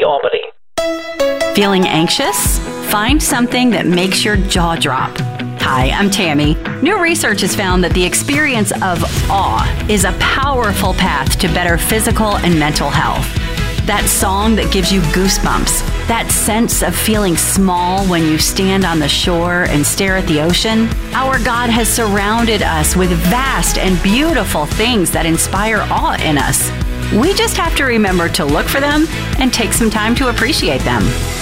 Albany. Feeling anxious? Find something that makes your jaw drop. Hi, I'm Tammy. New research has found that the experience of awe is a powerful path to better physical and mental health. That song that gives you goosebumps, that sense of feeling small when you stand on the shore and stare at the ocean. Our God has surrounded us with vast and beautiful things that inspire awe in us. We just have to remember to look for them and take some time to appreciate them.